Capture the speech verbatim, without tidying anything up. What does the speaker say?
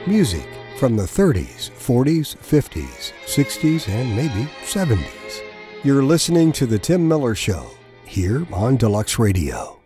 Music from the thirties, forties, fifties, sixties, and maybe seventies. You're listening to The Tim Miller Show here on Deluxe Radio.